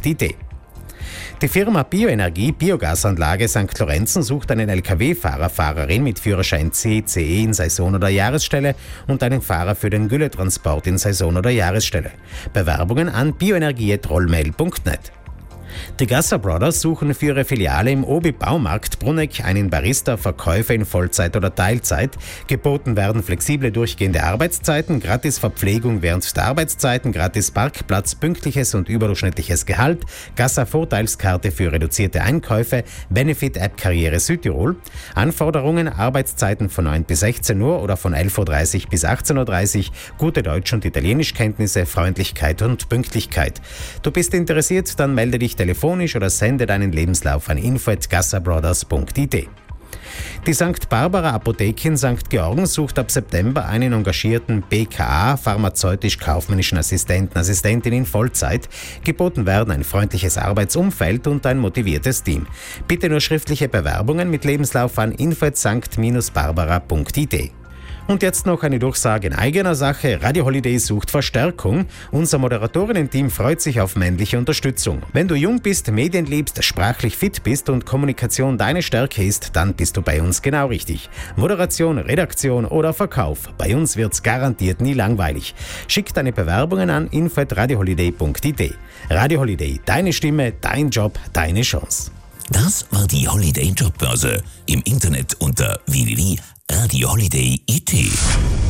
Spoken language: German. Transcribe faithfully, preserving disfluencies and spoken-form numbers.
punkt i t. Die Firma Bioenergie Biogasanlage Sankt Lorenzen sucht einen L K W-Fahrer, Fahrerin mit Führerschein C, C E in Saison oder Jahresstelle und einen Fahrer für den Gülletransport in Saison oder Jahresstelle. Bewerbungen an bioenergie at rollmail punkt net. Die Gasser Brothers suchen für ihre Filiale im Obi Baumarkt Brunneck einen Barista, Verkäufer in Vollzeit oder Teilzeit. Geboten werden flexible durchgehende Arbeitszeiten, gratis Verpflegung während der Arbeitszeiten, gratis Parkplatz, pünktliches und überdurchschnittliches Gehalt, Gasser Vorteilskarte für reduzierte Einkäufe, Benefit-App Karriere Südtirol. Anforderungen: Arbeitszeiten von neun bis sechzehn Uhr oder von elf Uhr dreißig bis achtzehn Uhr dreißig, gute Deutsch- und Italienischkenntnisse, Freundlichkeit und Pünktlichkeit. Du bist interessiert, dann melde dich telefonisch oder sende deinen Lebenslauf an info at gassabrothers punkt i t. Die Sankt Barbara Apotheke in Sankt Georgen sucht ab September einen engagierten B K A, pharmazeutisch-kaufmännischen Assistenten, Assistentin in Vollzeit. Geboten werden ein freundliches Arbeitsumfeld und ein motiviertes Team. Bitte nur schriftliche Bewerbungen mit Lebenslauf an info at sankt barbara punkt i t. Und jetzt noch eine Durchsage in eigener Sache. Radio Holiday sucht Verstärkung. Unser Moderatorinnen-Team freut sich auf männliche Unterstützung. Wenn du jung bist, Medien liebst, sprachlich fit bist und Kommunikation deine Stärke ist, dann bist du bei uns genau richtig. Moderation, Redaktion oder Verkauf. Bei uns wird's garantiert nie langweilig. Schick deine Bewerbungen an info at radioholiday punkt i t. Radio Holiday, deine Stimme, dein Job, deine Chance. Das war die Holiday Jobbörse. Im Internet unter w w w punkt radio holiday punkt i t.